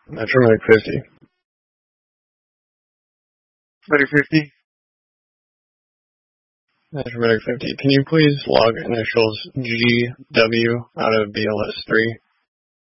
Metromedic 50. Medic 50. Metromedic 50. Can you please log initials GW out of BLS 3?